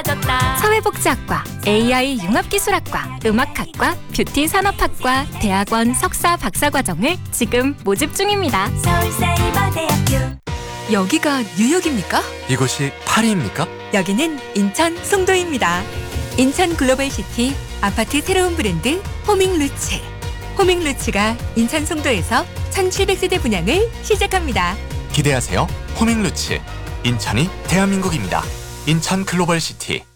달라졌다. 사회복지학과, AI 융합기술학과, 음악학과, 뷰티산업학과, 대학원 석사 박사과정을 지금 모집 중입니다. 서울사이버대학교. 여기가 뉴욕입니까? 이곳이 파리입니까? 여기는 인천 송도입니다. 인천 글로벌시티 아파트 새로운 브랜드 호밍루츠. 호밍루츠가 인천 송도에서 1700세대 분양을 시작합니다. 기대하세요. 호밍루츠. 인천이 대한민국입니다. 인천 글로벌시티.